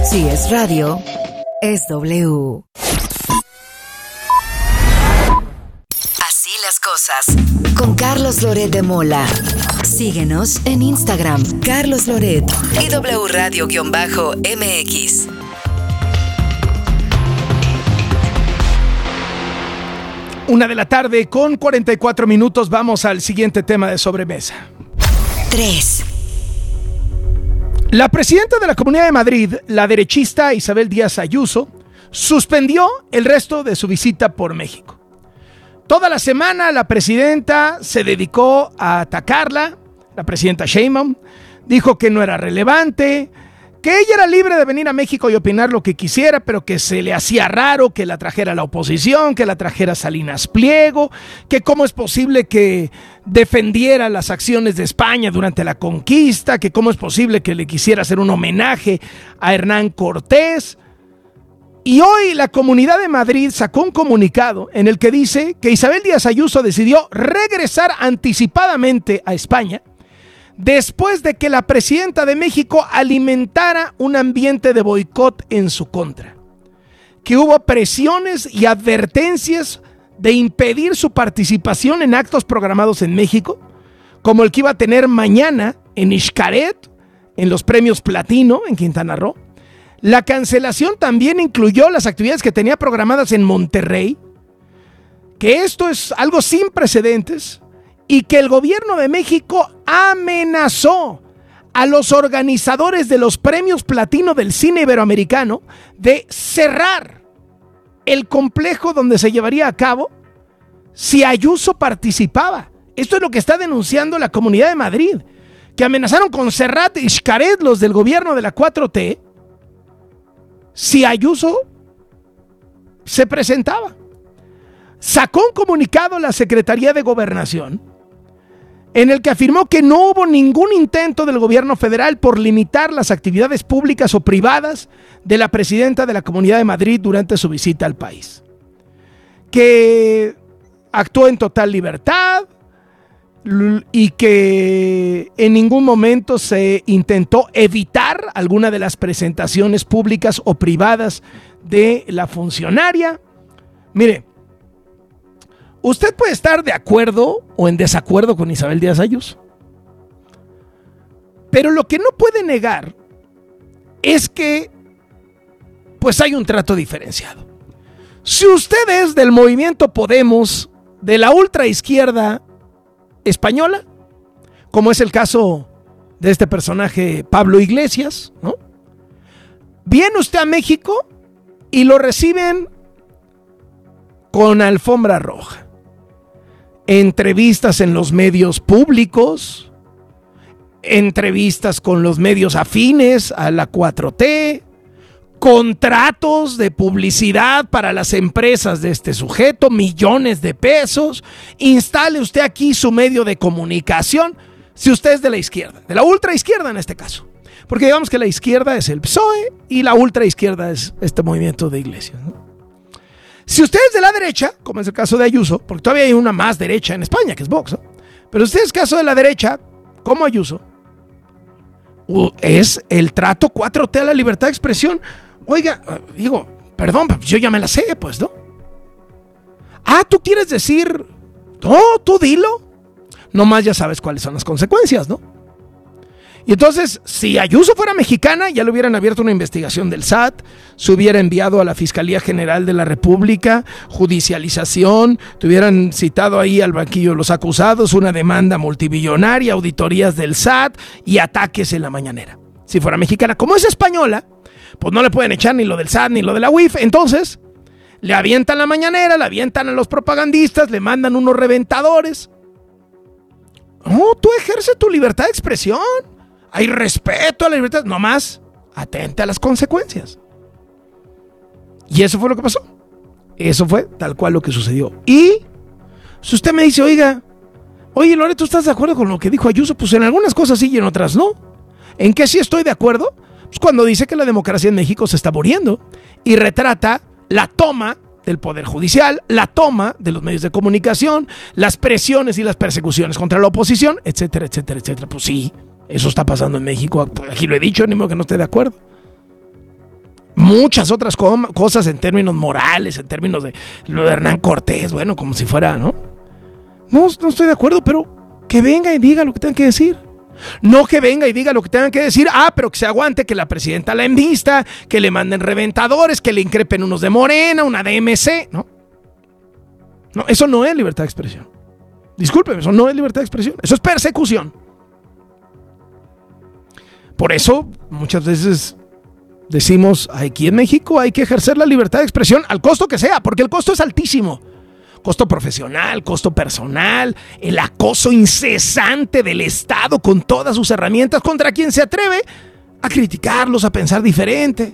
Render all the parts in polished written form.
Si es radio, es W. Así las cosas. Con Carlos Loret de Mola. Síguenos en Instagram, Carlos Loret y W Radio-MX. Una de la tarde con 44 minutos. Vamos al siguiente tema de sobremesa. 3. La presidenta de la Comunidad de Madrid, la derechista Isabel Díaz Ayuso, suspendió el resto de su visita por México. Toda la semana la presidenta se dedicó a atacarla. La presidenta Sheinbaum dijo que no era relevante, que ella era libre de venir a México y opinar lo que quisiera, pero que se le hacía raro que la trajera la oposición, que la trajera Salinas Pliego, que cómo es posible que defendiera las acciones de España durante la conquista, que cómo es posible que le quisiera hacer un homenaje a Hernán Cortés. Y hoy la Comunidad de Madrid sacó un comunicado en el que dice que Isabel Díaz Ayuso decidió regresar anticipadamente a España después de que la presidenta de México alimentara un ambiente de boicot en su contra, que hubo presiones y advertencias de impedir su participación en actos programados en México, como el que iba a tener mañana en Xcaret, en los premios Platino en Quintana Roo. La cancelación también incluyó las actividades que tenía programadas en Monterrey, que esto es algo sin precedentes, y que el gobierno de México amenazó a los organizadores de los premios Platino del cine iberoamericano de cerrar el complejo donde se llevaría a cabo si Ayuso participaba. Esto es lo que está denunciando la Comunidad de Madrid, que amenazaron con cerrar Xcaret los del gobierno de la 4T si Ayuso se presentaba. Sacó un comunicado la Secretaría de Gobernación en el que afirmó que no hubo ningún intento del gobierno federal por limitar las actividades públicas o privadas de la presidenta de la Comunidad de Madrid durante su visita al país, que actuó en total libertad y que en ningún momento se intentó evitar alguna de las presentaciones públicas o privadas de la funcionaria. Mire, usted puede estar de acuerdo o en desacuerdo con Isabel Díaz Ayuso, pero lo que no puede negar es que pues hay un trato diferenciado. Si usted es del movimiento Podemos, de la ultraizquierda española, como es el caso de este personaje Pablo Iglesias, ¿no? Viene usted a México y lo reciben con alfombra roja. Entrevistas en los medios públicos, entrevistas con los medios afines a la 4T, contratos de publicidad para las empresas de este sujeto, millones de pesos. Instale usted aquí su medio de comunicación, si usted es de la izquierda, de la ultraizquierda en este caso, porque digamos que la izquierda es el PSOE y la ultraizquierda es este movimiento de Iglesias, ¿no? Si usted es de la derecha, como es el caso de Ayuso, porque todavía hay una más derecha en España, que es Vox, ¿no? Pero usted es caso de la derecha, como Ayuso, es el trato 4T a la libertad de expresión. Oiga, digo, perdón, yo ya me la sé, pues, ¿no? Ah, ¿tú quieres decir? No, tú dilo. Nomás ya sabes cuáles son las consecuencias, ¿no? Y entonces, si Ayuso fuera mexicana, ya le hubieran abierto una investigación del SAT, se hubiera enviado a la Fiscalía General de la República, judicialización, te hubieran citado ahí al banquillo de los acusados, una demanda multibillonaria, auditorías del SAT y ataques en la mañanera. Si fuera mexicana, como es española, pues no le pueden echar ni lo del SAT ni lo de la UIF, entonces le avientan la mañanera, le avientan a los propagandistas, le mandan unos reventadores. No, tú ejerce tu libertad de expresión. Hay respeto a la libertad, nomás atente a las consecuencias. Y eso fue lo que pasó. Eso fue tal cual lo que sucedió. Y si usted me dice, oye Loret, ¿tú estás de acuerdo con lo que dijo Ayuso? Pues en algunas cosas sí y en otras no. ¿En qué sí estoy de acuerdo? Pues cuando dice que la democracia en México se está muriendo y retrata la toma del Poder Judicial, la toma de los medios de comunicación, las presiones y las persecuciones contra la oposición, etcétera, etcétera, etcétera. Pues sí, eso está pasando en México. Aquí lo he dicho, ni modo que no esté de acuerdo. muchas otras cosas en términos morales, en términos de lo de Hernán Cortés, bueno, como si fuera, ¿no? No estoy de acuerdo, pero que venga y diga lo que tenga que decir. No que venga y diga lo que tengan que decir, pero que se aguante, que la presidenta la envista, que le manden reventadores, que le increpen unos de Morena, una de MC, ¿no? No, eso no es libertad de expresión. Discúlpeme, eso no es libertad de expresión, eso es persecución. Por eso, muchas veces decimos, aquí en México hay que ejercer la libertad de expresión al costo que sea, porque el costo es altísimo. Costo profesional, costo personal, el acoso incesante del Estado con todas sus herramientas contra quien se atreve a criticarlos, a pensar diferente.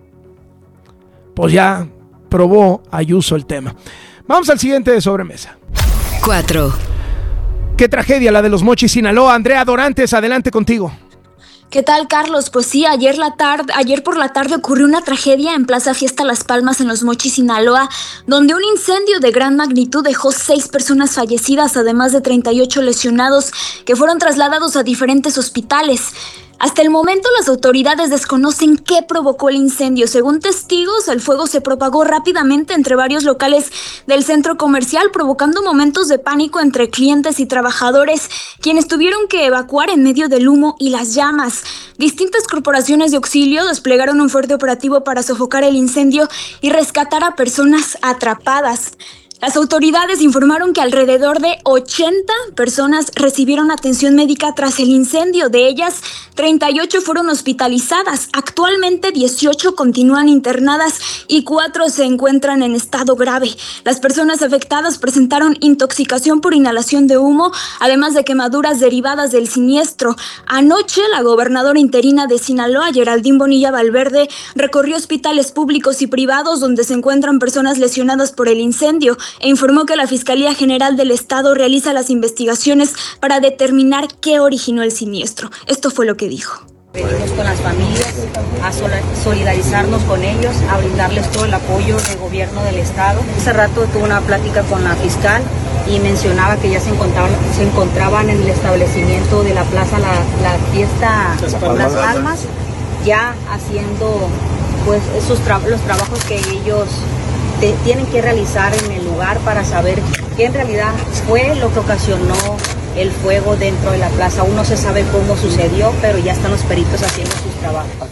Pues ya probó Ayuso el tema. Vamos al siguiente de sobremesa. 4. Qué tragedia la de los Mochis, Sinaloa. Andrea Dorantes, adelante contigo. ¿Qué tal, Carlos? Pues sí, ayer por la tarde ocurrió una tragedia en Plaza Fiesta Las Palmas, en Los Mochis, Sinaloa, donde un incendio de gran magnitud dejó 6 personas fallecidas, además de 38 lesionados, que fueron trasladados a diferentes hospitales. Hasta el momento, las autoridades desconocen qué provocó el incendio. Según testigos, el fuego se propagó rápidamente entre varios locales del centro comercial, provocando momentos de pánico entre clientes y trabajadores, quienes tuvieron que evacuar en medio del humo y las llamas. Distintas corporaciones de auxilio desplegaron un fuerte operativo para sofocar el incendio y rescatar a personas atrapadas. Las autoridades informaron que alrededor de 80 personas recibieron atención médica tras el incendio. De ellas, 38 fueron hospitalizadas. Actualmente, 18 continúan internadas y 4 se encuentran en estado grave. Las personas afectadas presentaron intoxicación por inhalación de humo, además de quemaduras derivadas del siniestro. Anoche, la gobernadora interina de Sinaloa, Geraldine Bonilla Valverde, recorrió hospitales públicos y privados donde se encuentran personas lesionadas por el incendio, e informó que la Fiscalía General del Estado realiza las investigaciones para determinar qué originó el siniestro. Esto fue lo que dijo. Venimos con las familias a solidarizarnos con ellos, a brindarles todo el apoyo del gobierno del Estado. Hace rato tuve una plática con la fiscal y mencionaba que ya se encontraban en el establecimiento de la plaza la fiesta Las Palmas, ya haciendo pues los trabajos que ellos tienen que realizar en el lugar para saber qué en realidad fue lo que ocasionó el fuego dentro de la plaza. Aún no se sabe cómo sucedió, pero ya están los peritos haciendo sus trabajos.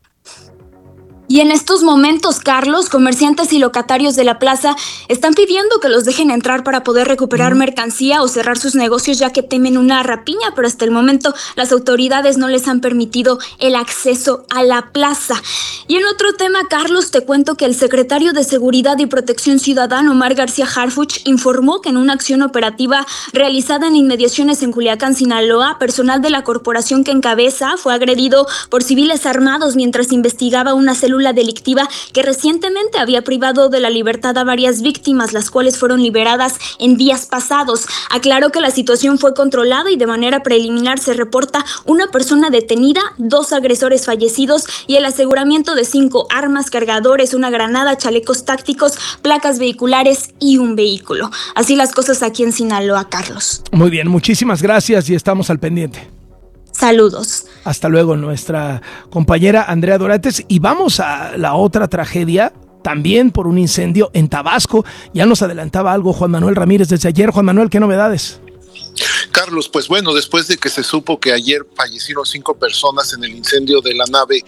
Y en estos momentos, Carlos, comerciantes y locatarios de la plaza están pidiendo que los dejen entrar para poder recuperar mercancía o cerrar sus negocios, ya que temen una rapiña, pero hasta el momento las autoridades no les han permitido el acceso a la plaza. Y en otro tema, Carlos, te cuento que el secretario de Seguridad y Protección Ciudadana, Omar García Harfuch, informó que en una acción operativa realizada en inmediaciones en Culiacán, Sinaloa, personal de la corporación que encabeza fue agredido por civiles armados mientras investigaba una célula delictiva que recientemente había privado de la libertad a varias víctimas, las cuales fueron liberadas en días pasados. Aclaró que la situación fue controlada y de manera preliminar se reporta una persona detenida, 2 agresores fallecidos y el aseguramiento de 5 armas, cargadores, una granada, chalecos tácticos, placas vehiculares y un vehículo. Así las cosas aquí en Sinaloa, Carlos. Muy bien, muchísimas gracias y estamos al pendiente. Saludos. Hasta luego, nuestra compañera Andrea Dorantes. Y vamos a la otra tragedia, también por un incendio en Tabasco. Ya nos adelantaba algo Juan Manuel Ramírez desde ayer. Juan Manuel, ¿qué novedades? Carlos, pues bueno, después de que se supo que ayer fallecieron 5 personas en el incendio de la nave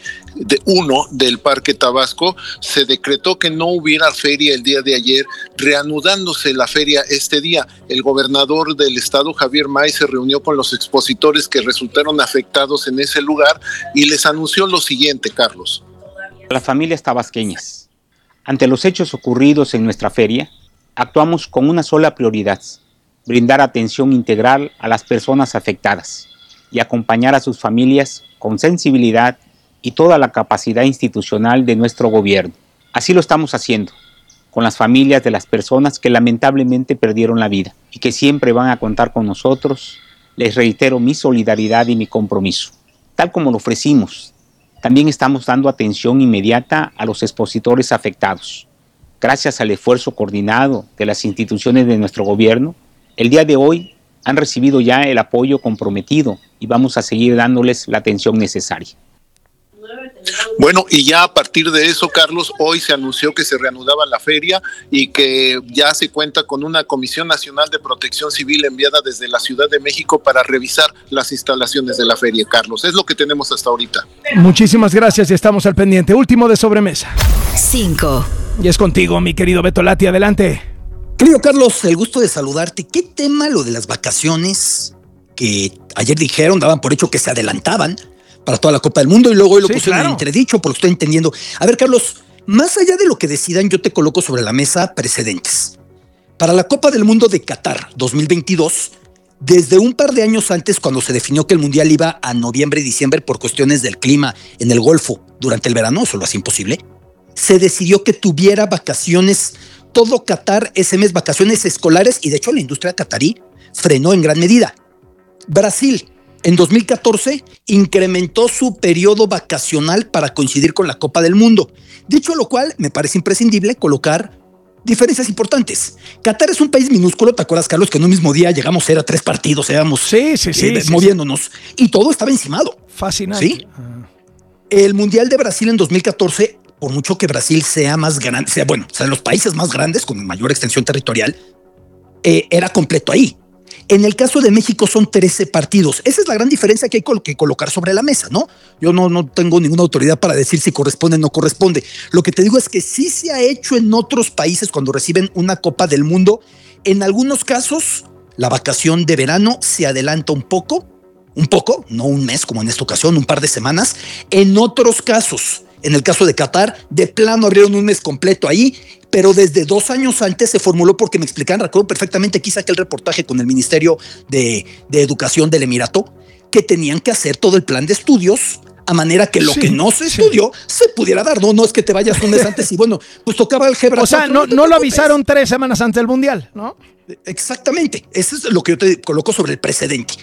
1 del Parque Tabasco, se decretó que no hubiera feria el día de ayer, reanudándose la feria este día. El gobernador del estado, Javier May, se reunió con los expositores que resultaron afectados en ese lugar y les anunció lo siguiente, Carlos. Las familias tabasqueñas, ante los hechos ocurridos en nuestra feria, actuamos con una sola prioridad: brindar atención integral a las personas afectadas y acompañar a sus familias con sensibilidad y toda la capacidad institucional de nuestro gobierno. Así lo estamos haciendo con las familias de las personas que lamentablemente perdieron la vida y que siempre van a contar con nosotros. Les reitero mi solidaridad y mi compromiso. Tal como lo ofrecimos, también estamos dando atención inmediata a los expositores afectados. Gracias al esfuerzo coordinado de las instituciones de nuestro gobierno, el día de hoy han recibido ya el apoyo comprometido y vamos a seguir dándoles la atención necesaria. Bueno, Bueno, y ya a partir de eso, Carlos, hoy se anunció que se reanudaba la feria y que ya se cuenta con una Comisión Nacional de Protección Civil enviada desde la Ciudad de México para revisar las instalaciones de la feria, Carlos. Es lo que tenemos hasta ahorita. Muchísimas gracias y estamos al pendiente. Último de sobremesa. 5. Y es contigo, mi querido Beto Lati, adelante. Querido Carlos, el gusto de saludarte. ¿Qué tema lo de las vacaciones que ayer dijeron, daban por hecho que se adelantaban para toda la Copa del Mundo y luego hoy lo pusieron en entredicho, por lo que estoy entendiendo? A ver, Carlos, más allá de lo que decidan, yo te coloco sobre la mesa precedentes. Para la Copa del Mundo de Qatar 2022, desde un par de años antes, cuando se definió que el Mundial iba a noviembre y diciembre por cuestiones del clima en el Golfo durante el verano, eso lo hacía imposible, se decidió que tuviera vacaciones, todo Qatar ese mes, vacaciones escolares, y de hecho la industria catarí frenó en gran medida. Brasil, en 2014, incrementó su periodo vacacional para coincidir con la Copa del Mundo. Dicho lo cual, me parece imprescindible colocar diferencias importantes. Qatar es un país minúsculo, ¿te acuerdas, Carlos, que en un mismo día llegamos a ir a 3 partidos, éramos moviéndonos, y todo estaba encimado? Fascinante. ¿Sí? El Mundial de Brasil en 2014, por mucho que Brasil sea más grande, sea de los países más grandes, con mayor extensión territorial, era completo ahí. En el caso de México son 13 partidos. Esa es la gran diferencia que hay que colocar sobre la mesa, ¿no? Yo no tengo ninguna autoridad para decir si corresponde o no corresponde. Lo que te digo es que sí se ha hecho en otros países cuando reciben una Copa del Mundo. En algunos casos, la vacación de verano se adelanta un poco, no un mes como en esta ocasión, un par de semanas. En otros casos, en el caso de Qatar, de plano abrieron un mes completo ahí, pero desde 2 años antes se formuló porque me explicaban, recuerdo perfectamente que hice aquel reportaje con el Ministerio de Educación del Emirato, que tenían que hacer todo el plan de estudios a manera que lo que no se estudió se pudiera dar. No es que te vayas un mes antes y bueno, pues tocaba el Gebra. O sea, no lo avisaron 3 semanas antes del Mundial, ¿no? Exactamente, eso es lo que yo te coloco sobre el precedente.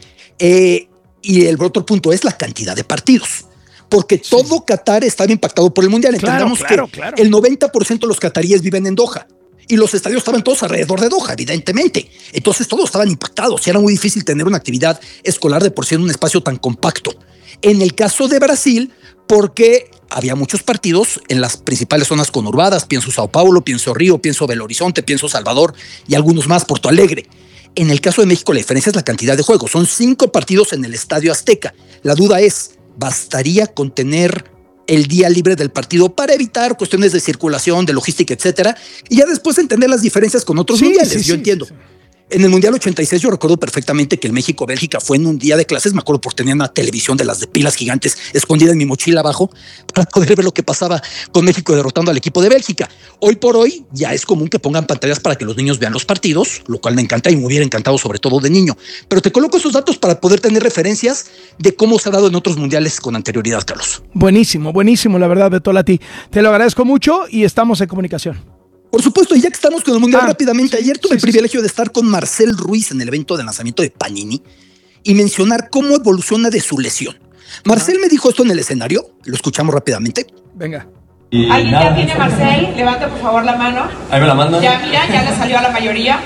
Y el otro punto es la cantidad de partidos. Porque todo Qatar estaba impactado por el Mundial. Entendamos que el 90% de los cataríes viven en Doha y los estadios estaban todos alrededor de Doha, evidentemente. Entonces todos estaban impactados y era muy difícil tener una actividad escolar de por sí en un espacio tan compacto. En el caso de Brasil, porque había muchos partidos en las principales zonas conurbadas, pienso Sao Paulo, pienso Río, pienso Belo Horizonte, pienso Salvador y algunos más, Porto Alegre. En el caso de México, la diferencia es la cantidad de juegos. Son 5 partidos en el Estadio Azteca. La duda es, ¿bastaría con tener el día libre del partido para evitar cuestiones de circulación, de logística, etcétera? Y ya después entender las diferencias con otros mundiales. Yo entiendo. En el Mundial 86 yo recuerdo perfectamente que el México-Bélgica fue en un día de clases. Me acuerdo porque tenía una televisión de las de pilas gigantes escondida en mi mochila abajo para poder ver lo que pasaba con México derrotando al equipo de Bélgica. Hoy por hoy ya es común que pongan pantallas para que los niños vean los partidos, lo cual me encanta y me hubiera encantado sobre todo de niño. Pero te coloco esos datos para poder tener referencias de cómo se ha dado en otros mundiales con anterioridad, Carlos. Buenísimo, la verdad, Beto Lati. Te lo agradezco mucho y estamos en comunicación. Por supuesto, y ya que estamos con el Mundial rápidamente, ayer tuve el privilegio de estar con Marcel Ruiz en el evento de lanzamiento de Panini y mencionar cómo evoluciona de su lesión. Marcel me dijo esto en el escenario, lo escuchamos rápidamente. Venga. ¿Alguien ya tiene Marcel? Levanta por favor la mano. Ahí me la manda. Ya mira, ya le salió a la mayoría.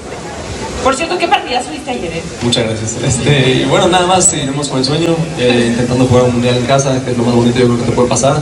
Por cierto, ¿qué partidas fuiste ayer? Muchas gracias. Y bueno, nada más, seguiremos con el sueño, intentando jugar un Mundial en casa, que es lo más bonito yo creo que te puede pasar.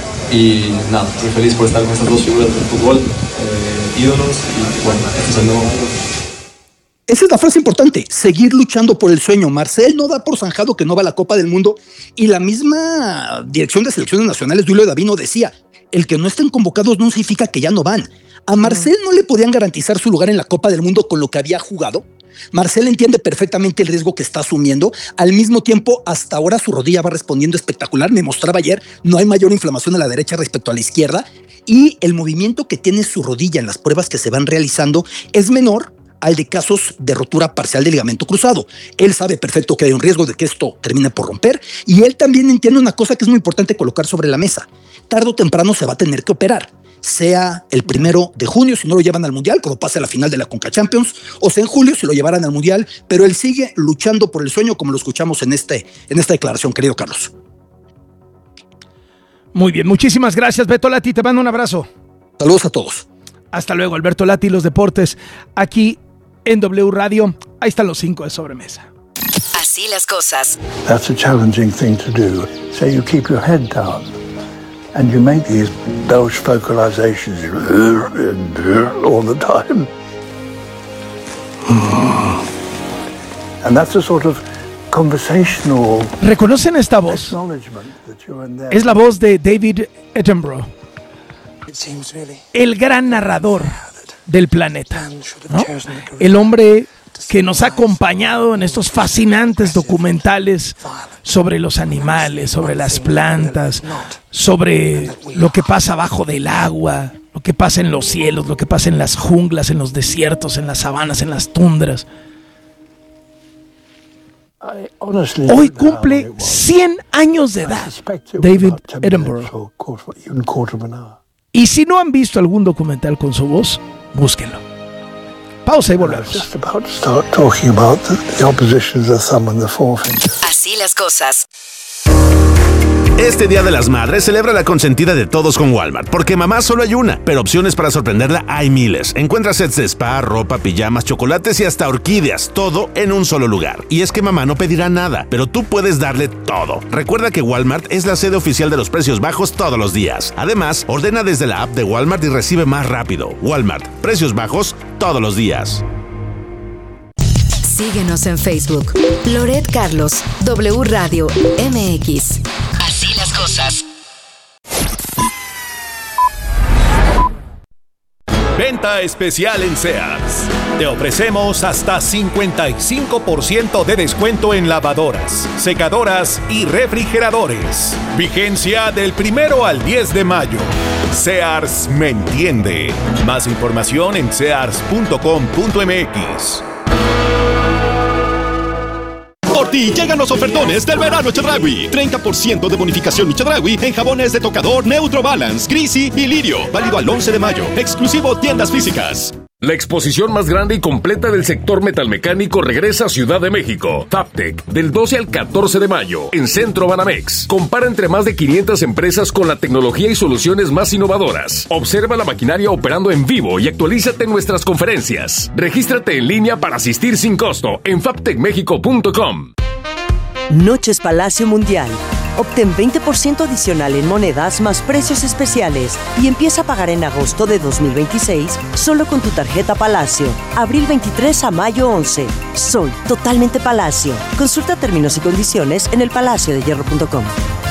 Y nada, muy feliz por estar con estas 2 figuras del fútbol, ídolos, y bueno, este es el nuevo mundo. Esa es la frase importante, seguir luchando por el sueño. Marcel no da por zanjado que no va a la Copa del Mundo, y la misma dirección de selecciones nacionales, Julio Davino, decía, el que no estén convocados no significa que ya no van. A Marcel no le podían garantizar su lugar en la Copa del Mundo con lo que había jugado. Marcel entiende perfectamente el riesgo que está asumiendo. Al mismo tiempo, hasta ahora su rodilla va respondiendo espectacular. Me mostraba ayer, no hay mayor inflamación a la derecha respecto a la izquierda. Y el movimiento que tiene su rodilla en las pruebas que se van realizando es menor al de casos de rotura parcial del ligamento cruzado. Él sabe perfecto que hay un riesgo de que esto termine por romper. Y él también entiende una cosa que es muy importante colocar sobre la mesa. Tarde o temprano se va a tener que operar. Sea el 1 de junio si no lo llevan al Mundial, como pase a la final de la Conca Champions, o sea en julio si lo llevaran al Mundial, pero él sigue luchando por el sueño como lo escuchamos en esta declaración, querido Carlos. Muy bien, muchísimas gracias, Beto Lati, te mando un abrazo. Saludos a todos. Hasta luego, Alberto Lati, los deportes, aquí en W Radio. Ahí están los 5 de sobremesa. Así las cosas. That's a challenging thing to do, so you keep your head down. And you make these belch vocalizations all the time. And that's a sort of conversational. ¿Reconocen esta voz? Es la voz de David Attenborough, el gran narrador del planeta, ¿no? El hombre que nos ha acompañado en estos fascinantes documentales sobre los animales, sobre las plantas, sobre lo que pasa abajo del agua, lo que pasa en los cielos, lo que pasa en las junglas, en los desiertos, en las sabanas, en las tundras. Hoy cumple 100 años de edad David Attenborough. Y si no han visto algún documental con su voz, búsquenlo. Pausa y volvemos. Así las cosas. Este Día de las Madres celebra la consentida de todos con Walmart, porque mamá solo hay una, pero opciones para sorprenderla hay miles. Encuentra sets de spa, ropa, pijamas, chocolates y hasta orquídeas, todo en un solo lugar. Y es que mamá no pedirá nada, pero tú puedes darle todo. Recuerda que Walmart es la sede oficial de los precios bajos todos los días. Además, ordena desde la app de Walmart y recibe más rápido. Walmart, precios bajos todos los días. Síguenos en Facebook. Loret Carlos, W Radio MX. Así las cosas. Venta especial en Sears. Te ofrecemos hasta 55% de descuento en lavadoras, secadoras y refrigeradores. Vigencia del 1 al 10 de mayo. Sears me entiende. Más información en sears.com.mx. Por ti llegan los ofertones del verano Chedraui. 30% de bonificación Chedraui en jabones de tocador Neutro Balance, Greasy y Lirio. Válido al 11 de mayo. Exclusivo tiendas físicas. La exposición más grande y completa del sector metalmecánico regresa a Ciudad de México. Fabtech, del 12 al 14 de mayo, en Centro Banamex. Compara entre más de 500 empresas con la tecnología y soluciones más innovadoras. Observa la maquinaria operando en vivo y actualízate en nuestras conferencias. Regístrate en línea para asistir sin costo en fabtechmexico.com. Noches Palacio Mundial. Obtén 20% adicional en monedas más precios especiales y empieza a pagar en agosto de 2026 solo con tu tarjeta Palacio. Abril 23 a mayo 11. Soy totalmente Palacio. Consulta términos y condiciones en elpalaciodehierro.com.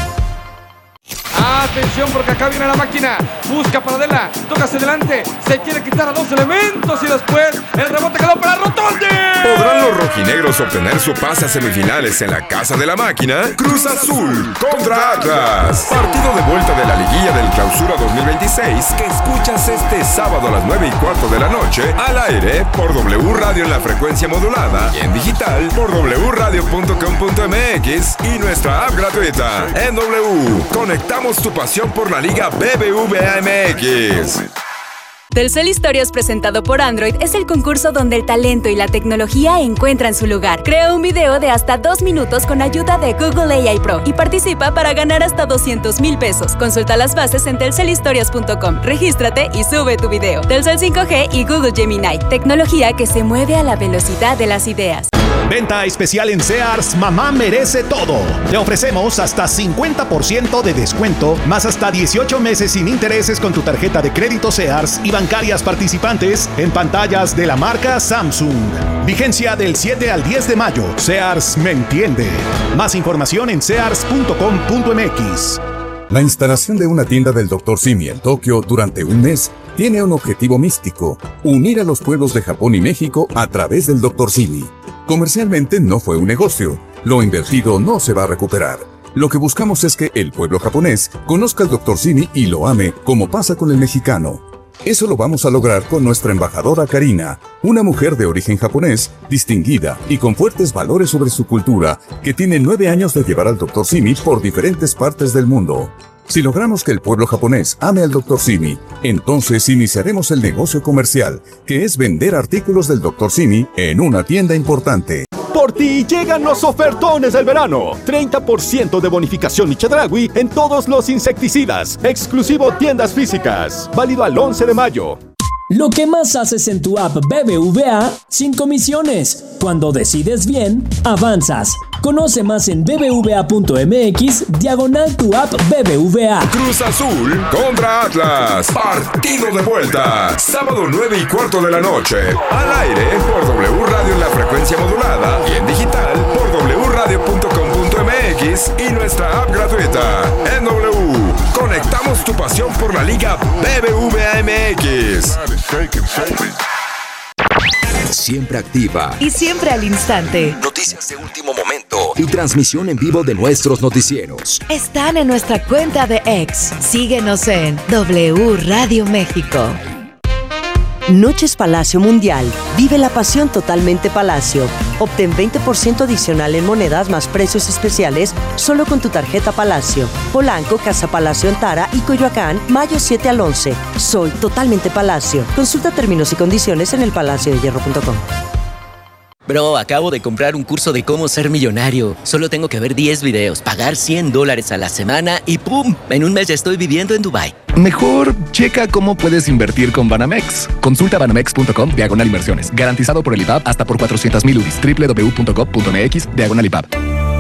Atención porque acá viene la máquina, busca para Adela, toca hacia adelante, se quiere quitar a dos elementos y después el rebote quedó para Rotondi. ¿Podrán los rojinegros obtener su pase a semifinales en la casa de la máquina? Cruz Azul contra Atlas. Partido de vuelta de la liguilla del Clausura 2026 que escuchas este sábado a las 9:15 de la noche al aire por W Radio en la frecuencia modulada y en digital por wradio.com.mx y nuestra app gratuita. En W, conectamos tu pasión por la Liga BBVA MX. Telcel Historias presentado por Android es el concurso donde el talento y la tecnología encuentran su lugar. Crea un video de hasta 2 minutos con ayuda de Google AI Pro y participa para ganar hasta 200,000 pesos. Consulta las bases en telcelhistorias.com. Regístrate y sube tu video. Telcel 5G y Google Gemini. Tecnología que se mueve a la velocidad de las ideas. Venta especial en Sears, mamá merece todo. Te ofrecemos hasta 50% de descuento, más hasta 18 meses sin intereses con tu tarjeta de crédito Sears y bancarias participantes en pantallas de la marca Samsung. Vigencia del 7 al 10 de mayo. Sears me entiende. Más información en sears.com.mx. La instalación de una tienda del Dr. Simi en Tokio durante un mes tiene un objetivo místico: unir a los pueblos de Japón y México a través del Dr. Simi. Comercialmente no fue un negocio. Lo invertido no se va a recuperar. Lo que buscamos es que el pueblo japonés conozca al Dr. Simi y lo ame, como pasa con el mexicano. Eso lo vamos a lograr con nuestra embajadora Karina, una mujer de origen japonés, distinguida y con fuertes valores sobre su cultura, que tiene 9 años de llevar al Dr. Simi por diferentes partes del mundo. Si logramos que el pueblo japonés ame al Dr. Simi, entonces iniciaremos el negocio comercial, que es vender artículos del Dr. Simi en una tienda importante. Por ti llegan los ofertones del verano. 30% de bonificación Chedraui en todos los insecticidas. Exclusivo tiendas físicas. Válido al 11 de mayo. Lo que más haces en tu app BBVA sin comisiones. Cuando decides bien, avanzas. Conoce más en bbva.mx/tu app BBVA. Cruz Azul contra Atlas. Partido de vuelta. Sábado 9:15 de la noche. Al aire por W Radio en la frecuencia modulada y en digital por wradio.com.mx y nuestra app gratuita. En W, conectamos tu pasión por la Liga BBVA MX. Siempre activa y siempre al instante. Noticias de último momento y transmisión en vivo de nuestros noticieros. Están en nuestra cuenta de X. Síguenos en W Radio México. Noches Palacio Mundial. Vive la pasión totalmente Palacio. Obtén 20% adicional en monedas más precios especiales solo con tu tarjeta Palacio. Polanco, Casa Palacio Antara y Coyoacán, mayo 7 al 11. Soy totalmente Palacio. Consulta términos y condiciones en elpalaciodehierro.com. Bro, acabo de comprar un curso de cómo ser millonario. Solo tengo que ver 10 videos, pagar $100 a la semana y ¡pum! En un mes ya estoy viviendo en Dubái. Mejor checa cómo puedes invertir con Banamex. Consulta banamex.com/inversiones. Garantizado por el IPAB hasta por 400,000 UDIs. www.gov.mx/IPAB.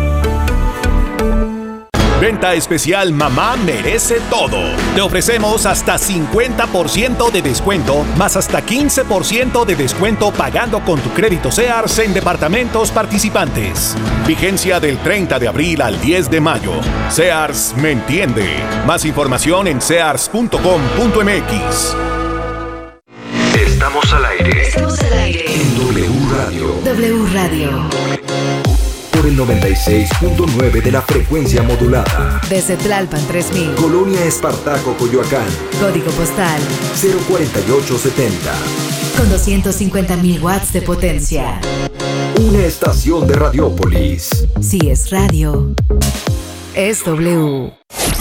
Venta especial Mamá Merece Todo. Te ofrecemos hasta 50% de descuento, más hasta 15% de descuento pagando con tu crédito Sears en departamentos participantes. Vigencia del 30 de abril al 10 de mayo. Sears me entiende. Más información en sears.com.mx. Estamos al aire. Estamos al aire. En W Radio. W Radio. Por el 96.9 de la frecuencia modulada. Desde Tlalpan 3000. Colonia Espartaco, Coyoacán. Código postal 04870. Con 250,000 watts de potencia. Una estación de Radiópolis. Si es radio, es W.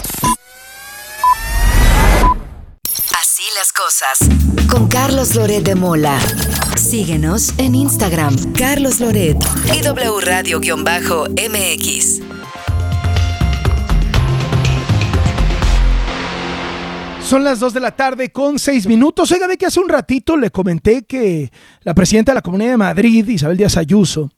Así las cosas. Con Carlos Loret de Mola. Síguenos en Instagram, Carlos Loret y W Radio-MX. Son las 2 de la tarde con 6 minutos. Oiga, ve que hace un ratito le comenté que la presidenta de la Comunidad de Madrid, Isabel Díaz Ayuso,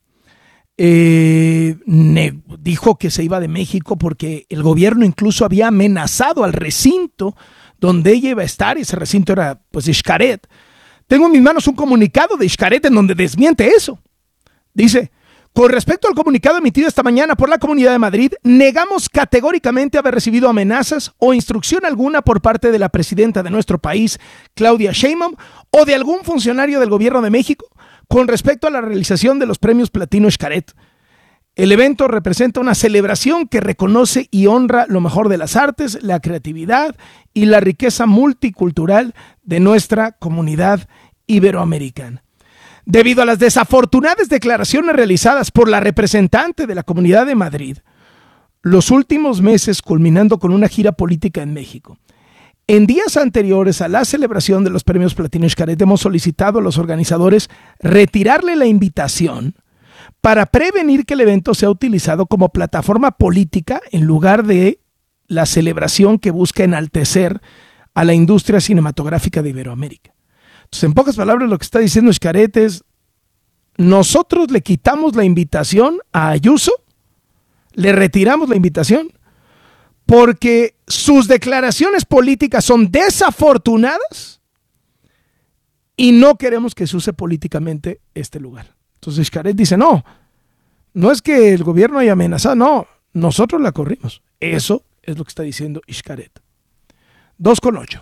dijo que se iba de México porque el gobierno incluso había amenazado al recinto donde ella iba a estar. Ese recinto era pues Xcaret. Tengo en mis manos un comunicado de Xcaret en donde desmiente eso. Dice: con respecto al comunicado emitido esta mañana por la Comunidad de Madrid, negamos categóricamente haber recibido amenazas o instrucción alguna por parte de la presidenta de nuestro país, Claudia Sheinbaum, o de algún funcionario del Gobierno de México con respecto a la realización de los premios Platino Xcaret. El evento representa una celebración que reconoce y honra lo mejor de las artes, la creatividad y la riqueza multicultural de nuestra comunidad iberoamericana. Debido a las desafortunadas declaraciones realizadas por la representante de la Comunidad de Madrid, los últimos meses culminando con una gira política en México, en días anteriores a la celebración de los premios Platino Xcaret hemos solicitado a los organizadores retirarle la invitación para prevenir que el evento sea utilizado como plataforma política en lugar de la celebración que busca enaltecer a la industria cinematográfica de Iberoamérica. Entonces, en pocas palabras, lo que está diciendo Xcaret es: nosotros le quitamos la invitación a Ayuso, le retiramos la invitación, porque sus declaraciones políticas son desafortunadas y no queremos que se use políticamente este lugar. Entonces Xcaret dice: no es que el gobierno haya amenazado, no, nosotros la corrimos. Eso es lo que está diciendo Xcaret. 2:08.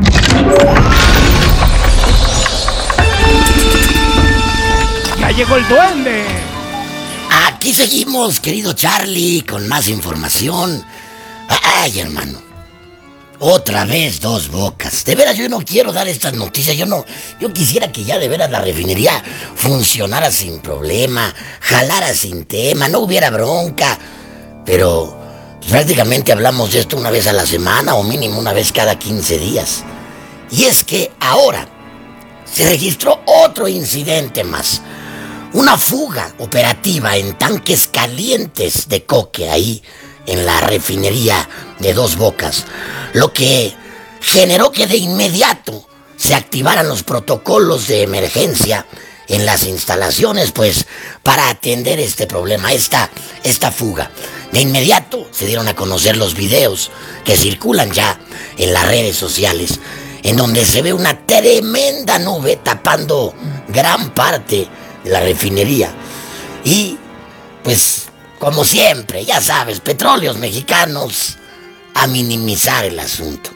¡Ya llegó el duende! Aquí seguimos, querido Charlie, con más información. Ay, hermano, otra vez Dos Bocas. De veras, yo no quiero dar estas noticias. Yo quisiera que ya de veras la refinería funcionara sin problema, jalara sin tema, no hubiera bronca. Pero prácticamente hablamos de esto una vez a la semana o mínimo una vez cada 15 días. Y es que ahora se registró otro incidente más. Una fuga operativa en tanques calientes de coque ahí en la refinería de Dos Bocas, lo que generó que de inmediato se activaran los protocolos de emergencia en las instalaciones, pues, para atender este problema, esta fuga. De inmediato se dieron a conocer los videos que circulan ya en las redes sociales, en donde se ve una tremenda nube tapando gran parte de la refinería. Y, pues, como siempre, ya sabes, Petróleos Mexicanos a minimizar el asunto.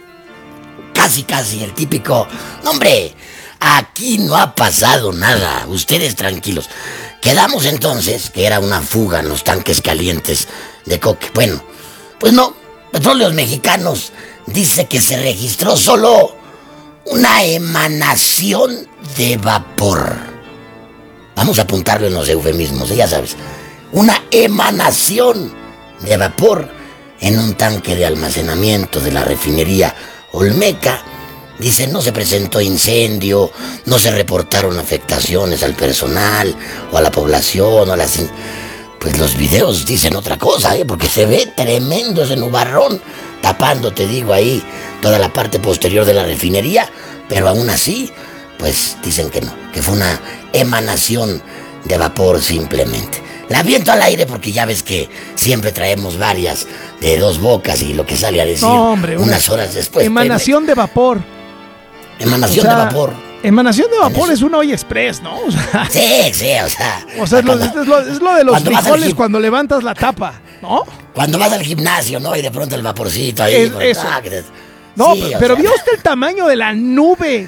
Casi el típico, no, hombre, aquí no ha pasado nada, ustedes tranquilos. Quedamos entonces que era una fuga en los tanques calientes de coque. Bueno, pues no, Petróleos Mexicanos dice que se registró solo una emanación de vapor. Vamos a apuntarlo en los eufemismos, ya sabes. Una emanación de vapor en un tanque de almacenamiento de la refinería Olmeca. Dice, no se presentó incendio, no se reportaron afectaciones al personal o a la población o a las... Pues los videos dicen otra cosa, porque se ve tremendo ese nubarrón tapando, te digo, ahí toda la parte posterior de la refinería, pero aún así, pues dicen que no, que fue una emanación de vapor simplemente. La aviento al aire porque ya ves que siempre traemos varias de dos bocas y lo que sale a decir unas horas después. Emanación de vapor. Emanación de vapor. Emanación de vapor es una olla express, ¿no? O sea, sí, o sea. O sea, es lo de los frijoles cuando levantas la tapa, ¿no? Cuando vas al gimnasio, ¿no? Y de pronto el vaporcito ahí. Eso. No, sí, pero ¿vio usted el tamaño de la nube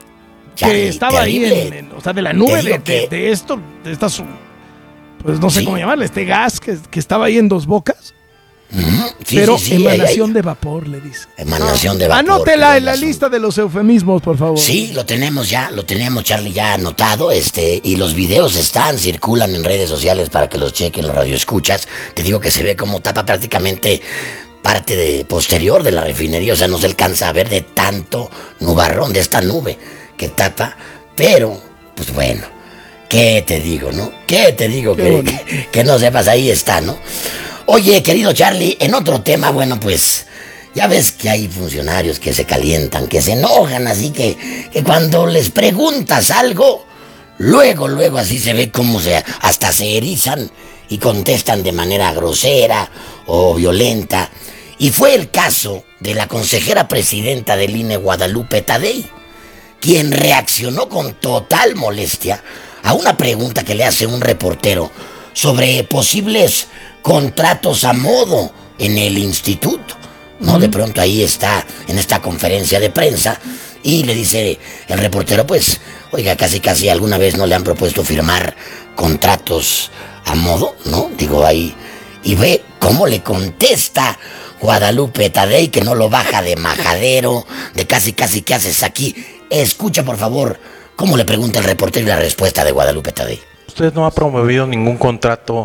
que estaba terrible. Ahí? O sea, de la nube de estas... Pues no sé cómo llamarle, este gas que estaba ahí en Dos Bocas. Sí, pero emanación de vapor, le dice. Emanación de vapor. Anótela en la lista de los eufemismos, por favor. Sí, lo tenemos, Charlie, ya anotado. Y los videos circulan en redes sociales para que los chequen los radioescuchas. Te digo que se ve como tapa prácticamente parte posterior de la refinería. O sea, no se alcanza a ver de tanto nubarrón, de esta nube que tapa. Pero, pues bueno, ¿qué te digo, no? ¿Qué te digo? Que no sepas, ahí está, ¿no? Oye, querido Charlie, en otro tema, bueno, pues ya ves que hay funcionarios que se calientan, que se enojan, así que cuando les preguntas algo, luego así se ve cómo hasta se erizan y contestan de manera grosera o violenta. Y fue el caso de la consejera presidenta del INE, Guadalupe Tadei, quien reaccionó con total molestia a una pregunta que le hace un reportero sobre posibles contratos a modo en el instituto, ¿no? De pronto ahí está, en esta conferencia de prensa, y le dice el reportero, pues, oiga, casi alguna vez no le han propuesto firmar contratos a modo, ¿no? Digo ahí, y ve cómo le contesta Guadalupe Tadei, que no lo baja de majadero, de casi, ¿qué haces aquí? Escucha, por favor, cómo le pregunta el reportero y la respuesta de Guadalupe Tadei. Usted no ha promovido ningún contrato,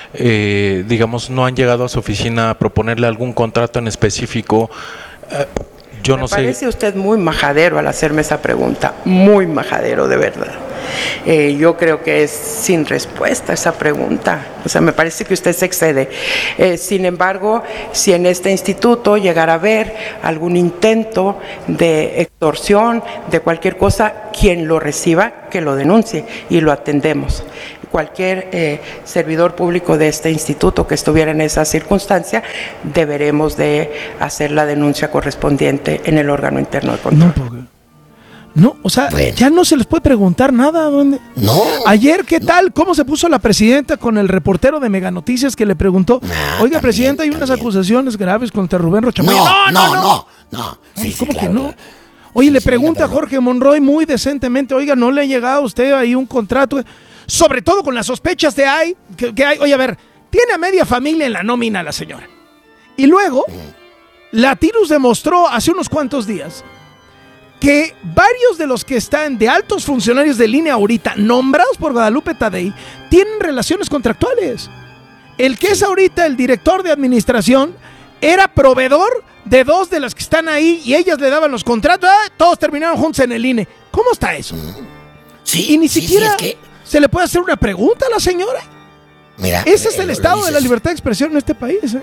digamos, no han llegado a su oficina a proponerle algún contrato en específico. Yo no sé. Me parece usted muy majadero al hacerme esa pregunta, muy majadero, de verdad. Yo creo que es sin respuesta esa pregunta. O sea, me parece que usted se excede. Sin embargo, si en este instituto llegara a haber algún intento de extorsión, de cualquier cosa, quien lo reciba, que lo denuncie y lo atendemos. Cualquier servidor público de este instituto que estuviera en esa circunstancia, deberemos de hacer la denuncia correspondiente en el órgano interno de control. No, o sea, bueno, ya no se les puede preguntar nada. ¿Dónde? No. Ayer, ¿qué tal? ¿Cómo se puso la presidenta con el reportero de Mega Noticias que le preguntó? Oiga, presidenta, hay unas acusaciones graves contra Rubén Rocha Moya. No. Sí, ¿cómo claro, que no? Oye, le pregunta a Jorge Monroy muy decentemente, oiga, ¿no le ha llegado a usted ahí un contrato? Sobre todo con las sospechas que hay. Oye, a ver, tiene a media familia en la nómina la señora. Y luego, Latinus demostró hace unos cuantos días que varios de los que están de altos funcionarios de línea ahorita, nombrados por Guadalupe Tadei, tienen relaciones contractuales. El que es ahorita el director de administración era proveedor de dos de las que están ahí y ellas le daban los contratos. Todos terminaron juntos en el INE. ¿Cómo está eso? Sí, y ni siquiera se le puede hacer una pregunta a la señora. Mira, ese es el estado de la libertad de expresión en este país.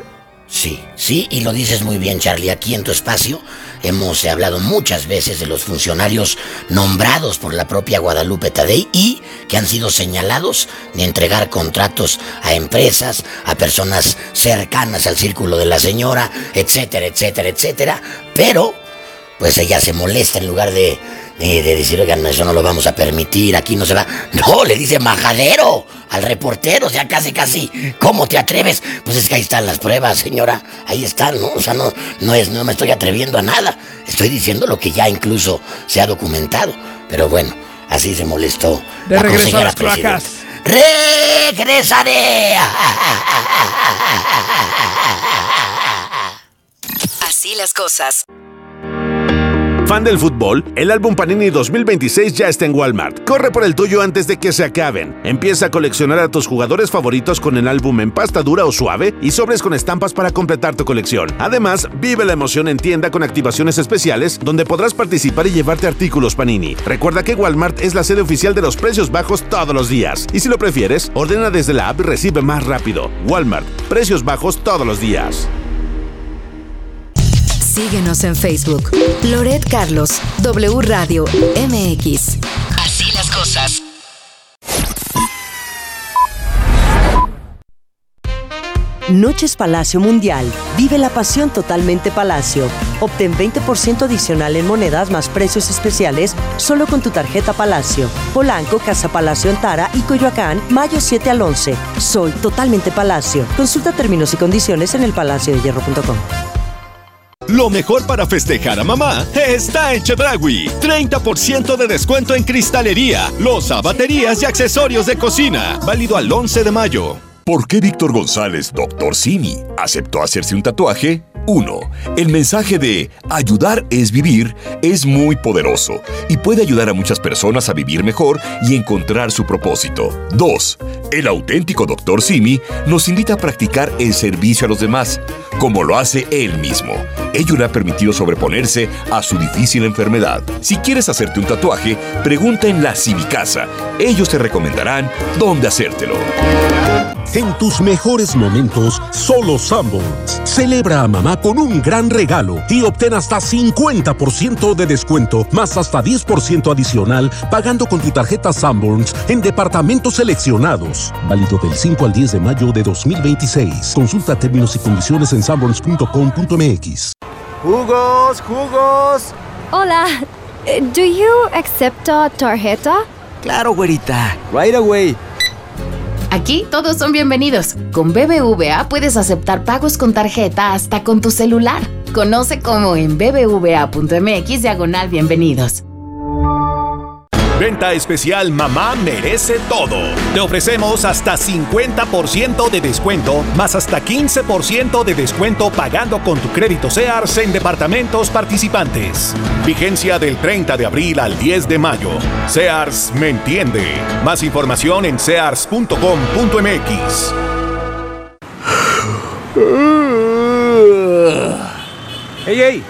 Sí, y lo dices muy bien, Charlie. Aquí en tu espacio hemos hablado muchas veces de los funcionarios nombrados por la propia Guadalupe Tadei y que han sido señalados de entregar contratos a empresas, a personas cercanas al círculo de la señora, etcétera, etcétera, etcétera. Pero, pues ella se molesta en lugar de decir, oigan, eso no lo vamos a permitir, aquí no se va. No, le dice majadero al reportero, o sea, casi, ¿cómo te atreves? Pues es que ahí están las pruebas, señora, ahí están, ¿no? O sea, no me estoy atreviendo a nada, estoy diciendo lo que ya incluso se ha documentado. Pero bueno, así se molestó la consejera presidenta. ¡Regresaré! Así las cosas. ¿Fan del fútbol? El álbum Panini 2026 ya está en Walmart. Corre por el tuyo antes de que se acaben. Empieza a coleccionar a tus jugadores favoritos con el álbum en pasta dura o suave y sobres con estampas para completar tu colección. Además, vive la emoción en tienda con activaciones especiales donde podrás participar y llevarte artículos Panini. Recuerda que Walmart es la sede oficial de los precios bajos todos los días. Y si lo prefieres, ordena desde la app y recibe más rápido. Walmart, precios bajos todos los días. Síguenos en Facebook. Loret Carlos, W Radio MX. Así las cosas. Noches Palacio Mundial. Vive la pasión totalmente Palacio. Obtén 20% adicional en monedas más precios especiales solo con tu tarjeta Palacio. Polanco, Casa Palacio Antara y Coyoacán, mayo 7 al 11. Soy totalmente Palacio. Consulta términos y condiciones en elpalaciodehierro.com. Lo mejor para festejar a mamá está en Chedraui. 30% de descuento en cristalería, loza, baterías y accesorios de cocina. Válido al 11 de mayo. ¿Por qué Víctor González, Dr. Simi, aceptó hacerse un tatuaje? 1. El mensaje de ayudar es vivir es muy poderoso y puede ayudar a muchas personas a vivir mejor y encontrar su propósito. 2. El auténtico Dr. Simi nos invita a practicar el servicio a los demás, como lo hace él mismo. Ello le ha permitido sobreponerse a su difícil enfermedad. Si quieres hacerte un tatuaje, pregunta en la Simicasa. Ellos te recomendarán dónde hacértelo. En tus mejores momentos, solo Sanborns. Celebra a mamá con un gran regalo y obtén hasta 50% de descuento, más hasta 10% adicional, pagando con tu tarjeta Sanborns en departamentos seleccionados. Válido del 5 al 10 de mayo de 2026. Consulta términos y condiciones en sanborns.com.mx. ¡Jugos! Hola, ¿do you accept tarjeta? Claro, güerita. Right away. Aquí todos son bienvenidos. Con BBVA puedes aceptar pagos con tarjeta hasta con tu celular. Conoce cómo en bbva.mx/bienvenidos. Venta especial Mamá Merece Todo. Te ofrecemos hasta 50% de descuento, más hasta 15% de descuento pagando con tu crédito Sears en departamentos participantes. Vigencia del 30 de abril al 10 de mayo. Sears me entiende. Más información en sears.com.mx. ¡Ey!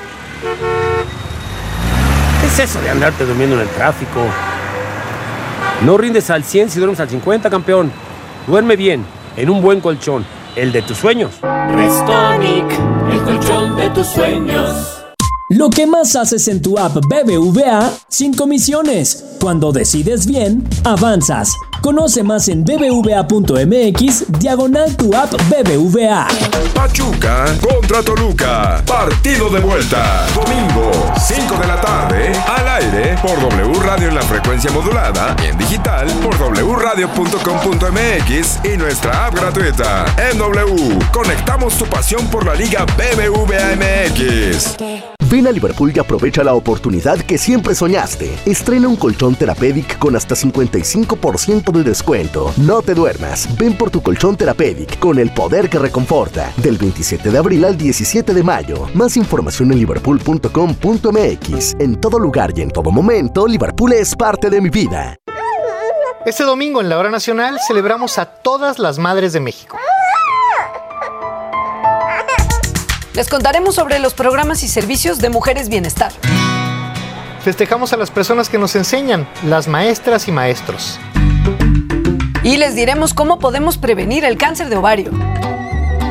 ¿Qué es eso de andarte durmiendo en el tráfico? No rindes al 100 si duermes al 50, campeón. Duerme bien, en un buen colchón, el de tus sueños. Restonic, el colchón de tus sueños. Lo que más haces en tu app BBVA sin comisiones. Cuando decides bien, avanzas. Conoce más en bbva.mx/tu app BBVA. Pachuca contra Toluca. Partido de vuelta. Domingo, 5 de la tarde. Al aire por W Radio en la frecuencia modulada. Y en digital por wradio.com.mx y nuestra app gratuita. En W, conectamos tu pasión por la Liga BBVA MX. Ven a Liverpool y aprovecha la oportunidad que siempre soñaste. Estrena un colchón Therapeutic con hasta 55% de descuento. No te duermas. Ven por tu colchón Therapeutic con el poder que reconforta. Del 27 de abril al 17 de mayo. Más información en liverpool.com.mx. En todo lugar y en todo momento, Liverpool es parte de mi vida. Este domingo en la Hora Nacional celebramos a todas las madres de México. Les contaremos sobre los programas y servicios de Mujeres Bienestar. Festejamos a las personas que nos enseñan, las maestras y maestros. Y les diremos cómo podemos prevenir el cáncer de ovario.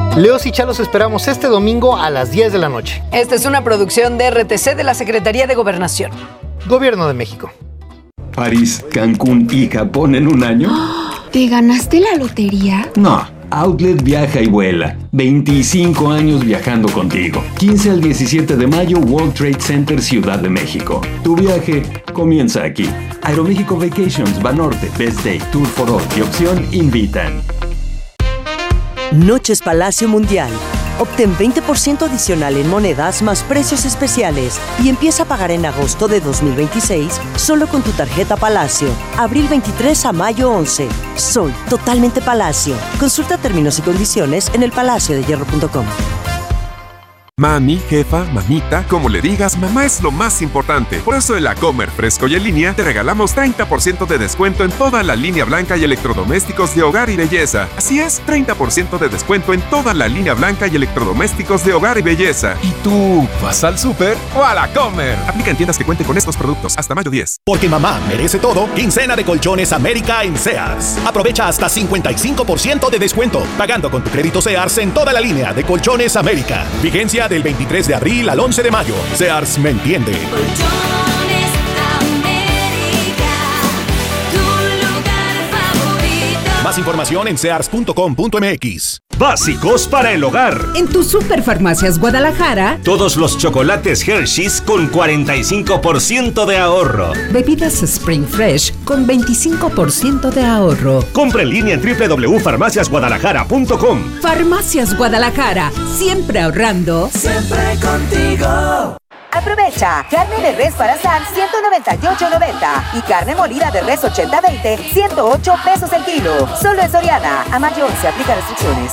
Leos y Chá los esperamos este domingo a las 10 de la noche. Esta es una producción de RTC de la Secretaría de Gobernación. Gobierno de México. París, Cancún y Japón en un año. ¿Te ganaste la lotería? No, Outlet viaja y vuela. 25 años viajando contigo. 15 al 17 de mayo, World Trade Center, Ciudad de México. Tu viaje comienza aquí. Aeroméxico Vacations, Banorte, Best Day, Tour for All y Opción invitan. Noches Palacio Mundial. Obtén 20% adicional en monedas más precios especiales y empieza a pagar en agosto de 2026 solo con tu tarjeta Palacio. Abril 23 a mayo 11. Soy totalmente Palacio. Consulta términos y condiciones en elpalaciodehierro.com. Mami, jefa, mamita, como le digas, mamá es lo más importante. Por eso en la Comer Fresco y en línea te regalamos 30% de descuento en toda la línea blanca y electrodomésticos de hogar y belleza. Así es, 30% de descuento en toda la línea blanca y electrodomésticos de hogar y belleza. ¿Y tú vas al súper o a la Comer? Aplica en tiendas que cuenten con estos productos hasta mayo 10. Porque mamá merece todo, quincena de Colchones América en Sears. Aprovecha hasta 55% de descuento, pagando con tu crédito Sears en toda la línea de Colchones América. Vigencia del 23 de abril al 11 de mayo. Sears me entiende. Colchones América, tu lugar favorito. Más información en sears.com.mx. Básicos para el hogar. En tu Superfarmacias Guadalajara, Todos los chocolates Hershey's con 45% de ahorro. bebidas Spring Fresh con 25% de ahorro. Compra en línea en www.farmaciasguadalajara.com. Farmacias Guadalajara, siempre ahorrando. Siempre contigo. Aprovecha, carne de res para asar 198.90 y carne molida de res 80-20 108 pesos el kilo. Solo en Soriana. A mayo se aplican restricciones.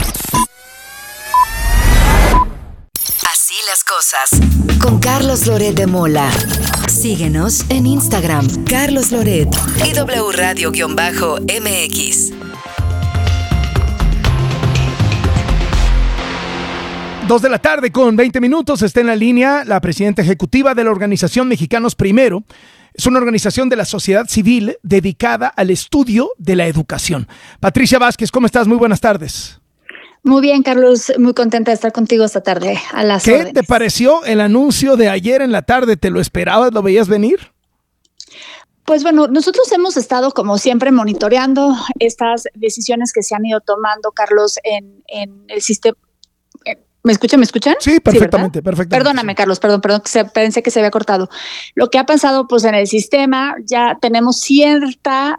Así las cosas. Con Carlos Loret de Mola. Síguenos en Instagram, Carlos Loret y W Radio-MX. 2 de la tarde con 20 minutos. Está en la línea la presidenta ejecutiva de la organización Mexicanos Primero. Es una organización de la sociedad civil dedicada al estudio de la educación. Patricia Vázquez, ¿cómo estás? Muy buenas tardes. Muy bien, Carlos. Muy contenta de estar contigo esta tarde. A las ¿Qué órdenes. te pareció el anuncio de ayer en la tarde? ¿Te lo esperabas? ¿Lo veías venir? Pues bueno, nosotros hemos estado como siempre monitoreando estas decisiones que se han ido tomando, Carlos, en el sistema. ¿Me escuchan? Sí, perfectamente, ¿Sí, perfectamente. Perdóname, Carlos, perdón, pensé que se había cortado. Lo que ha pasado pues en el sistema, ya tenemos cierta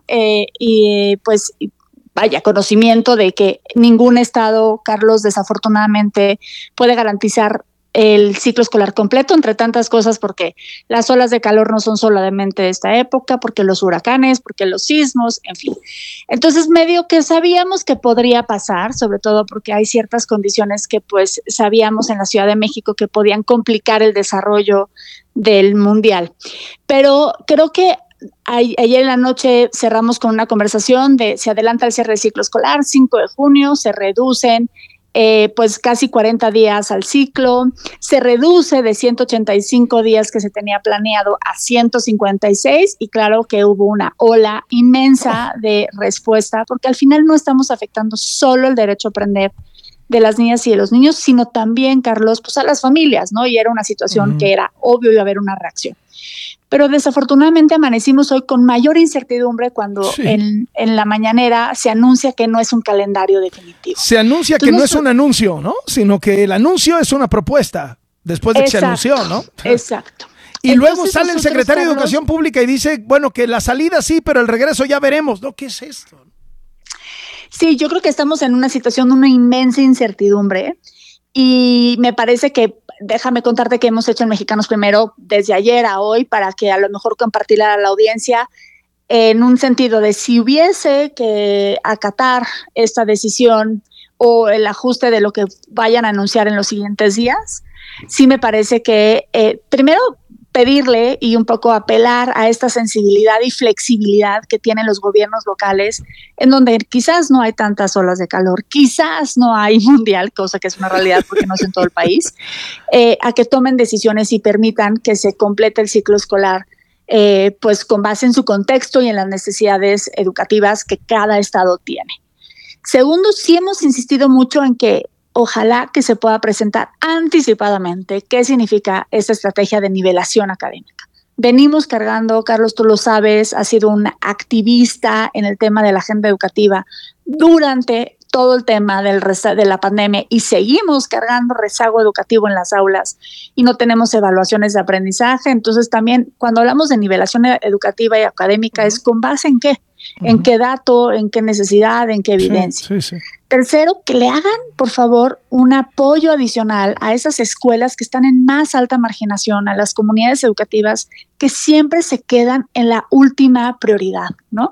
conocimiento de que ningún estado, Carlos, desafortunadamente puede garantizar el ciclo escolar completo, entre tantas cosas, porque las olas de calor no son solamente de esta época, porque los huracanes, porque los sismos, en fin. Entonces, medio que sabíamos que podría pasar, sobre todo porque hay ciertas condiciones que pues sabíamos en la Ciudad de México que podían complicar el desarrollo del Mundial. Pero creo que ayer en la noche cerramos con una conversación de se adelanta el cierre del ciclo escolar, 5 de junio, se reducen pues casi 40 días al ciclo, se reduce de 185 días que se tenía planeado a 156 y claro que hubo una ola inmensa de respuesta porque al final no estamos afectando solo el derecho a aprender de las niñas y de los niños, sino también, Carlos, pues a las familias, ¿no? Y era una situación que era obvio iba a haber una reacción. Pero desafortunadamente amanecimos hoy con mayor incertidumbre cuando en la mañanera se anuncia que no es un calendario definitivo. Se anuncia que no es un anuncio, ¿no? Sino que el anuncio es una propuesta después de que se anunció, ¿no? Exacto. Y entonces, luego sale el secretario de Educación Pública y dice, bueno, que la salida sí, pero el regreso ya veremos. ¿No? ¿Qué es esto? Sí, yo creo que estamos en una situación de una inmensa incertidumbre y me parece que déjame contarte que hemos hecho en Mexicanos Primero desde ayer a hoy para que a lo mejor compartirla a la audiencia en un sentido de si hubiese que acatar esta decisión o el ajuste de lo que vayan a anunciar en los siguientes días, sí me parece que primero pedirle y un poco apelar a esta sensibilidad y flexibilidad que tienen los gobiernos locales, en donde quizás no hay tantas olas de calor, quizás no hay mundial, cosa que es una realidad porque no es en todo el país, a que tomen decisiones y permitan que se complete el ciclo escolar, pues con base en su contexto y en las necesidades educativas que cada estado tiene. Segundo, sí hemos insistido mucho en que ojalá que se pueda presentar anticipadamente qué significa esta estrategia de nivelación académica. Venimos cargando, Carlos, tú lo sabes, has sido un activista en el tema de la agenda educativa durante todo el tema de la pandemia y seguimos cargando rezago educativo en las aulas y no tenemos evaluaciones de aprendizaje. Entonces también cuando hablamos de nivelación educativa y académica es con base en qué, en qué dato, en qué necesidad, en qué evidencia. Sí. Tercero, que le hagan, por favor, un apoyo adicional a esas escuelas que están en más alta marginación, a las comunidades educativas que siempre se quedan en la última prioridad, ¿no?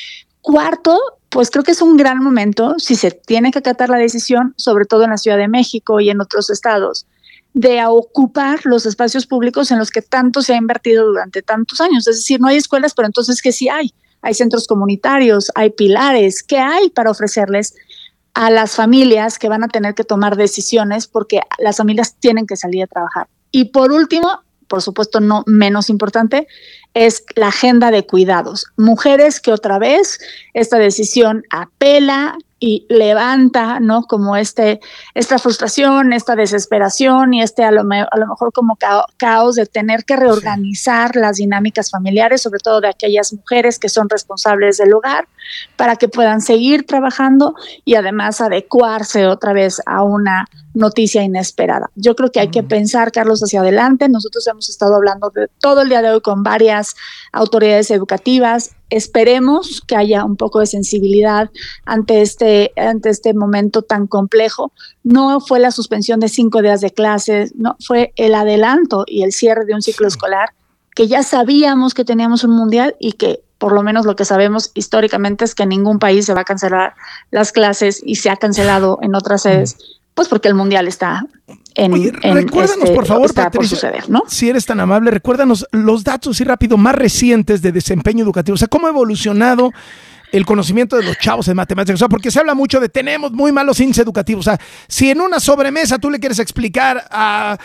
Cuarto, pues creo que es un gran momento, si se tiene que acatar la decisión, sobre todo en la Ciudad de México y en otros estados, de ocupar los espacios públicos en los que tanto se ha invertido durante tantos años. Es decir, no hay escuelas, pero entonces ¿qué sí hay? Hay centros comunitarios, hay pilares. ¿Qué hay para ofrecerles a las familias que van a tener que tomar decisiones porque las familias tienen que salir a trabajar? Y por último, por supuesto no menos importante, es la agenda de cuidados. Mujeres que otra vez esta decisión apela y levanta, ¿no? Como esta frustración, esta desesperación y a lo mejor como caos de tener que reorganizar las dinámicas familiares, sobre todo de aquellas mujeres que son responsables del hogar, para que puedan seguir trabajando y además adecuarse otra vez a una noticia inesperada. Yo creo que hay que pensar, Carlos, hacia adelante. Nosotros hemos estado hablando de todo el día de hoy con varias autoridades educativas. Esperemos que haya un poco de sensibilidad ante este momento tan complejo. No fue la suspensión de 5 días de clases, no fue el adelanto y el cierre de un ciclo escolar que ya sabíamos que teníamos un mundial y que por lo menos lo que sabemos históricamente es que en ningún país se va a cancelar las clases y se ha cancelado en otras sedes, pues porque el mundial está recuérdanos, por favor, está Patricia, por suceder, ¿no? Si eres tan amable, recuérdanos los datos y rápido más recientes de desempeño educativo. O sea, ¿cómo ha evolucionado el conocimiento de los chavos en matemáticas? O sea, porque se habla mucho de tenemos muy malos índices educativos. O sea, si en una sobremesa tú le quieres explicar a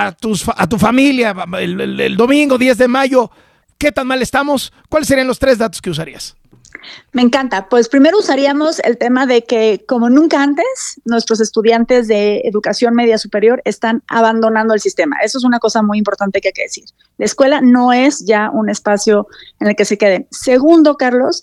tu familia el domingo 10 de mayo qué tan mal estamos, ¿cuáles serían los 3 datos que usarías? Me encanta. Pues primero usaríamos el tema de que, como nunca antes, nuestros estudiantes de educación media superior están abandonando el sistema. Eso es una cosa muy importante que hay que decir. La escuela no es ya un espacio en el que se queden. Segundo, Carlos,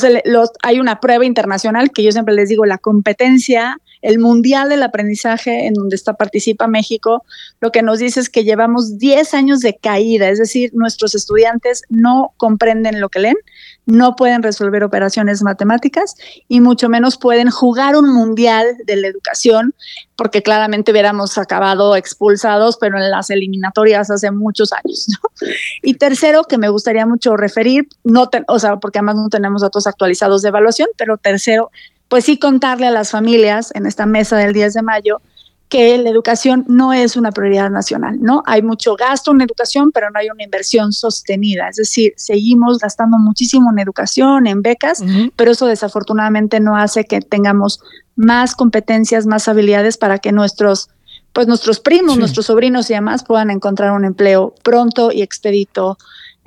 hay una prueba internacional que yo siempre les digo, la competencia, el mundial del aprendizaje en donde participa México, lo que nos dice es que llevamos 10 años de caída, es decir, nuestros estudiantes no comprenden lo que leen, no pueden resolver operaciones matemáticas y mucho menos pueden jugar un mundial de la educación, porque claramente hubiéramos acabado expulsados, pero en las eliminatorias hace muchos años, ¿no? Y tercero, que me gustaría mucho referir, porque además no tenemos datos actualizados de evaluación, pero tercero, pues sí contarle a las familias en esta mesa del 10 de mayo que la educación no es una prioridad nacional, ¿no? Hay mucho gasto en educación, pero no hay una inversión sostenida. Es decir, seguimos gastando muchísimo en educación, en becas, pero eso desafortunadamente no hace que tengamos más competencias, más habilidades para que nuestros primos, nuestros sobrinos y demás puedan encontrar un empleo pronto y expedito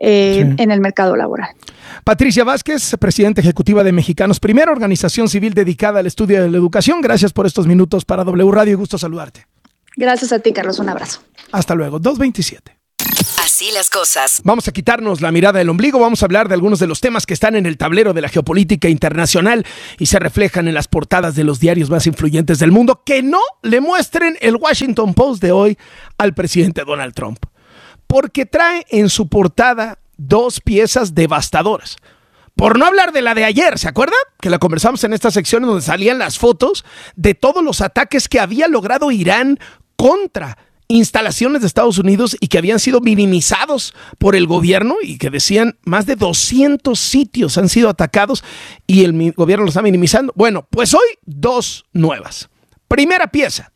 en el mercado laboral. Patricia Vázquez, presidenta ejecutiva de Mexicanos, primera organización civil dedicada al estudio de la educación. Gracias por estos minutos para W Radio y gusto saludarte. Gracias a ti, Carlos. Un abrazo. Hasta luego. 2:27. Así las cosas. Vamos a quitarnos la mirada del ombligo, vamos a hablar de algunos de los temas que están en el tablero de la geopolítica internacional y se reflejan en las portadas de los diarios más influyentes del mundo. Que no le muestren el Washington Post de hoy al presidente Donald Trump, porque trae en su portada 2 piezas devastadoras. Por no hablar de la de ayer, ¿se acuerdan? Que la conversamos en esta sección donde salían las fotos de todos los ataques que había logrado Irán contra instalaciones de Estados Unidos y que habían sido minimizados por el gobierno y que decían más de 200 sitios han sido atacados y el gobierno los está minimizando. Bueno, pues hoy 2 nuevas. Primera pieza.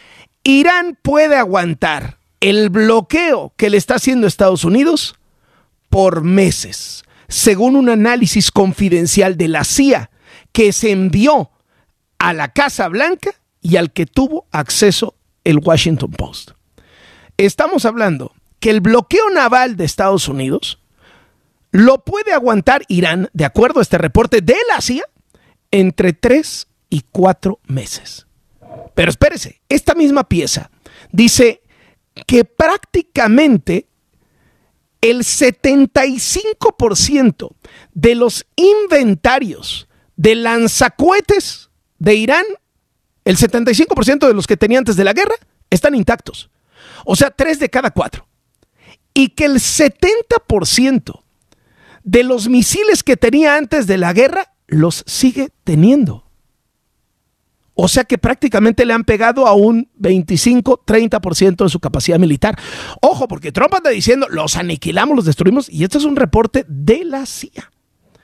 Irán puede aguantar el bloqueo que le está haciendo Estados Unidos por meses, según un análisis confidencial de la CIA que se envió a la Casa Blanca y al que tuvo acceso el Washington Post. Estamos hablando que el bloqueo naval de Estados Unidos lo puede aguantar Irán, de acuerdo a este reporte de la CIA, entre 3 y 4 meses. Pero espérese, esta misma pieza dice que prácticamente el 75% de los inventarios de lanzacohetes de Irán, el 75% de los que tenía antes de la guerra, están intactos. O sea, 3 de cada 4. Y que el 70% de los misiles que tenía antes de la guerra los sigue teniendo. O sea que prácticamente le han pegado a un 25-30% de su capacidad militar. Ojo, porque Trump anda diciendo, los aniquilamos, los destruimos, y esto es un reporte de la CIA.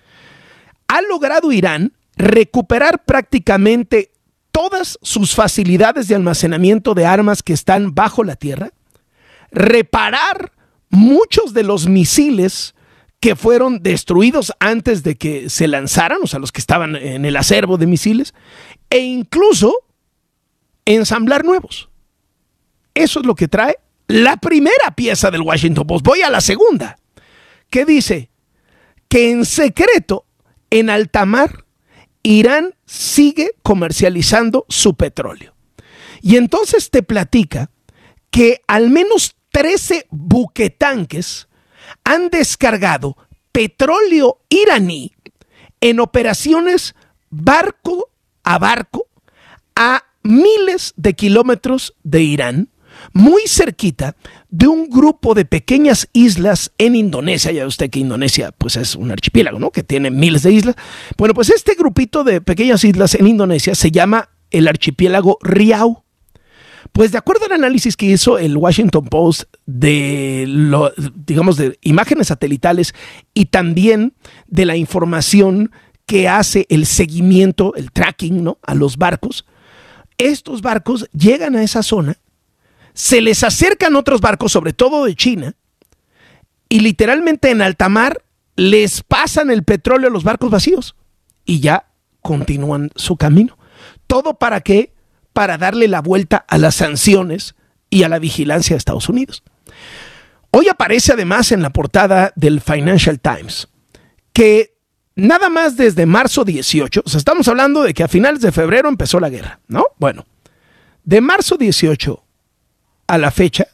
Ha logrado Irán recuperar prácticamente todas sus facilidades de almacenamiento de armas que están bajo la tierra, reparar muchos de los misiles que fueron destruidos antes de que se lanzaran, o sea, los que estaban en el acervo de misiles, e incluso ensamblar nuevos. Eso es lo que trae la primera pieza del Washington Post. Voy a la segunda, que dice que en secreto, en alta mar, Irán sigue comercializando su petróleo. Y entonces te platica que al menos 13 buquetanques han descargado petróleo iraní en operaciones barco a barco a miles de kilómetros de Irán, muy cerquita de un grupo de pequeñas islas en Indonesia. Ya usted que Indonesia pues es un archipiélago, ¿no?, que tiene miles de islas. Bueno, pues este grupito de pequeñas islas en Indonesia se llama el archipiélago Riau. Pues de acuerdo al análisis que hizo el Washington Post de imágenes satelitales y también de la información que hace el seguimiento, el tracking, ¿no?, a los barcos, estos barcos llegan a esa zona, se les acercan otros barcos, sobre todo de China, y literalmente en alta mar les pasan el petróleo a los barcos vacíos y ya continúan su camino. ¿Todo para qué? Para darle la vuelta a las sanciones y a la vigilancia de Estados Unidos. Hoy aparece además en la portada del Financial Times que nada más desde marzo 18, o sea, estamos hablando de que a finales de febrero empezó la guerra, ¿no? Bueno, de marzo 18 a la fecha,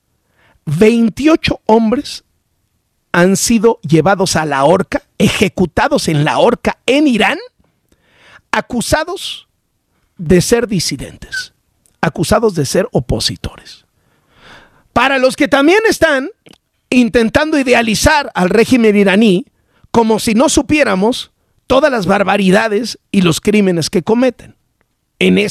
28 hombres han sido llevados a la horca, ejecutados en la horca en Irán, acusados de ser disidentes, acusados de ser opositores. Para los que también están intentando idealizar al régimen iraní como si no supiéramos todas las barbaridades y los crímenes que cometen. En